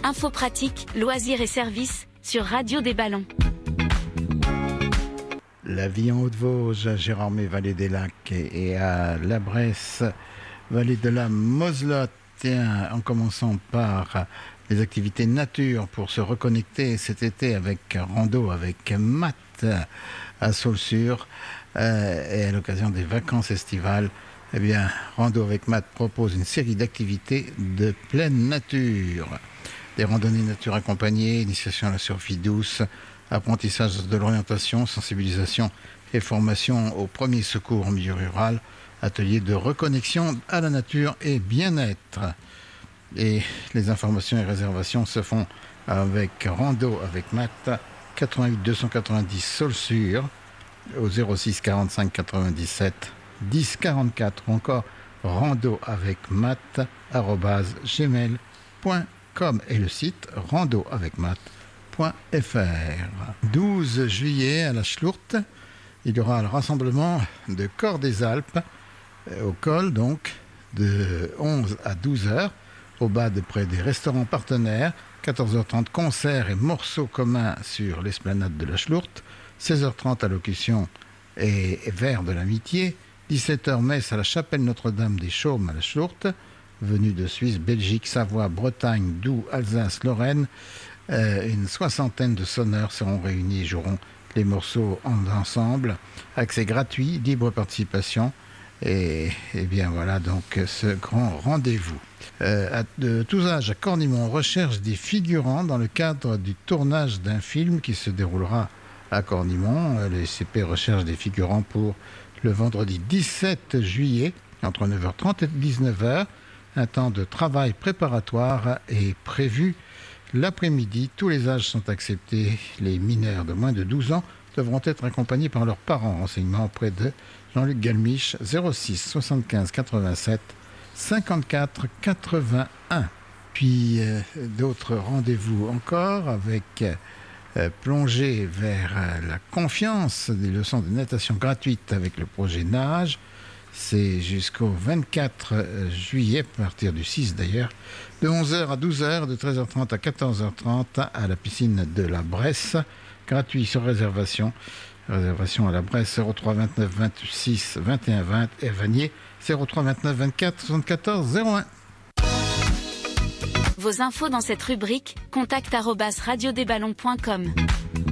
Infos pratiques, loisirs et services sur Radio des Ballons. La vie en Haute-Vosges, à Gérardmer, vallée des Lacs, et à La Bresse, vallée de la Moselotte. Tiens, en commençant par les activités nature pour se reconnecter cet été avec rando avec Matt à Saulsure, et à l'occasion des vacances estivales. Eh bien, Rando avec Matt propose une série d'activités de pleine nature. Des randonnées nature accompagnées, initiation à la survie douce, apprentissage de l'orientation, sensibilisation et formation aux premiers secours en milieu rural, atelier de reconnexion à la nature et bien-être. Et les informations et réservations se font avec Rando avec Matt, 88 290 Saulsure, au 06 45 97 10 44, ou encore rando avec Matt @gmail.com et le site randoavecmatt.fr. 12 juillet à la Schlourte, il y aura le rassemblement de Corps des Alpes au col, donc de 11 à 12 heures, au bas de près des restaurants partenaires. 14h30 concerts et morceaux communs sur l'esplanade de la Schlourte, 16h30 allocution et vers de l'amitié, 17h messe à la chapelle Notre-Dame des Chaumes à la Schlourte, venus de Suisse, Belgique, Savoie, Bretagne, Doubs, Alsace, Lorraine. Une soixantaine de sonneurs seront réunis et joueront les morceaux ensemble. Accès gratuit, libre participation. Et bien voilà donc ce grand rendez-vous. De tous âges à Cornimont, on recherche des figurants dans le cadre du tournage d'un film qui se déroulera à Cornimont. Les CP recherchent des figurants pour le vendredi 17 juillet, entre 9h30 et 19h. Un temps de travail préparatoire est prévu l'après-midi. Tous les âges sont acceptés. Les mineurs de moins de 12 ans devront être accompagnés par leurs parents. Renseignements auprès de Jean-Luc Galmiche, 06 75 87 54 81. Puis d'autres rendez-vous encore avec plongée vers la confiance, des leçons de natation gratuites avec le projet Nage. C'est jusqu'au 24 juillet, à partir du 6 d'ailleurs, de 11h à 12h, de 13h30 à 14h30 à la piscine de la Bresse, gratuit sur réservation. Réservation à la Bresse, 03 29 26 21 20 et Vanier, 03 29 24 74 01. Vos infos dans cette rubrique, contact@radiodesballons.com.